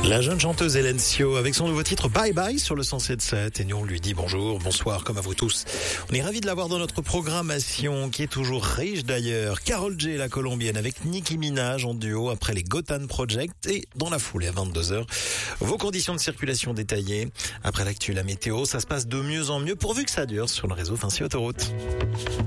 La jeune chanteuse Hélène Sio avec son nouveau titre Bye Bye sur le 107.7 et nous on lui dit bonjour, bonsoir comme à vous tous. On est ravis de l'avoir dans notre programmation qui est toujours riche d'ailleurs. Karol J, la colombienne avec Nicki Minaj en duo après les Gotham Project et dans la foulée à 22h. Vos conditions de circulation détaillées. Après l'actu, la météo, ça se passe de mieux en mieux pourvu que ça dure sur le réseau Vinci Autoroute.